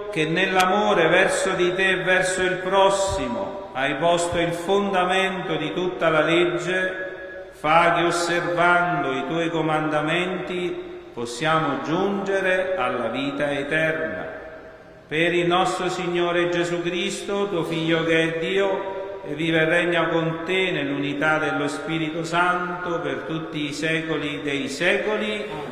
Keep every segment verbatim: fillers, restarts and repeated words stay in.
che nell'amore verso di te e verso il prossimo hai posto il fondamento di tutta la legge, fa che osservando i tuoi comandamenti possiamo giungere alla vita eterna. Per il nostro Signore Gesù Cristo, tuo Figlio che è Dio, e vive e regna con te nell'unità dello Spirito Santo per tutti i secoli dei secoli. Amen.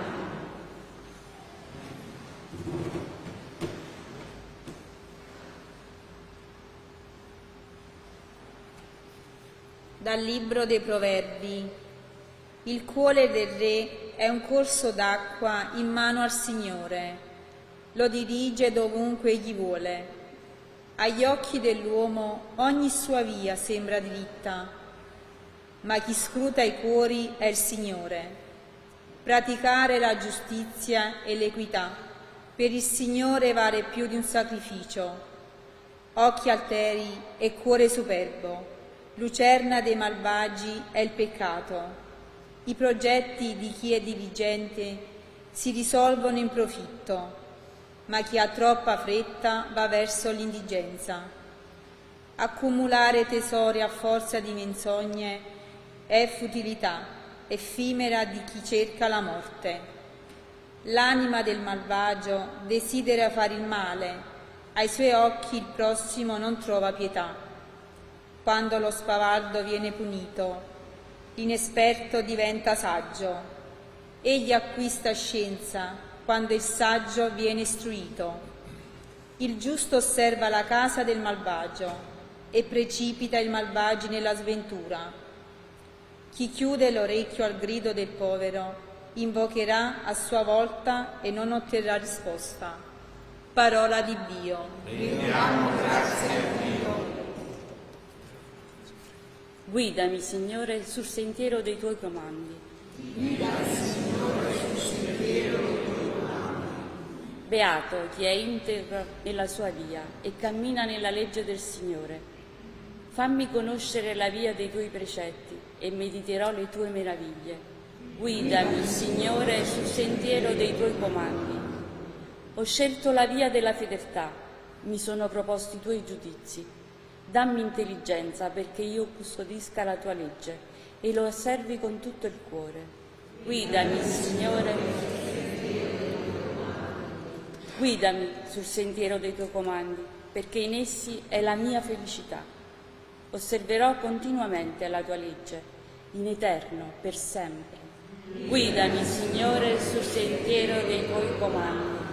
Dal Libro dei Proverbi. Il cuore del re è un corso d'acqua in mano al Signore, lo dirige dovunque egli vuole. Agli occhi dell'uomo ogni sua via sembra dritta, ma chi scruta i cuori è il Signore. Praticare la giustizia e l'equità per il Signore vale più di un sacrificio. Occhi alteri e cuore superbo. Lucerna dei malvagi è il peccato. I progetti di chi è diligente si risolvono in profitto, ma chi ha troppa fretta va verso l'indigenza. Accumulare tesori a forza di menzogne è futilità effimera di chi cerca la morte. L'anima del malvagio desidera fare il male, ai suoi occhi il prossimo non trova pietà. Quando lo spavaldo viene punito, l'inesperto diventa saggio. Egli acquista scienza quando il saggio viene istruito. Il giusto osserva la casa del malvagio e precipita il malvagio nella sventura. Chi chiude l'orecchio al grido del povero invocherà a sua volta e non otterrà risposta. Parola di Dio. Rendiamo grazie a Dio. Guidami, Signore, sul sentiero dei Tuoi comandi. Guidami, Signore, sul sentiero dei Tuoi comandi. Beato chi è integro nella sua via e cammina nella legge del Signore. Fammi conoscere la via dei Tuoi precetti e mediterò le Tue meraviglie. Guidami, Signore, sul sentiero dei Tuoi comandi. Ho scelto la via della fedeltà, mi sono proposti i Tuoi giudizi. Dammi intelligenza perché io custodisca la Tua legge e lo osservi con tutto il cuore. Guidami, Signore, guidami sul sentiero dei Tuoi comandi, perché in essi è la mia felicità. Osserverò continuamente la Tua legge, in eterno, per sempre. Guidami, Signore, sul sentiero dei Tuoi comandi.